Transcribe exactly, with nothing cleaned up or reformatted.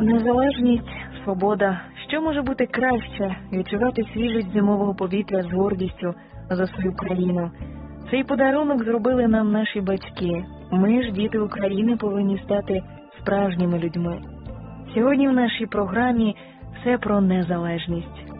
Незалежність, свобода. Що може бути краще відчувати свіжість зимового повітря з гордістю за свою країну? Цей подарунок зробили нам наші батьки. Ми ж, діти України, повинні стати справжніми людьми. Сьогодні в нашій програмі все про незалежність.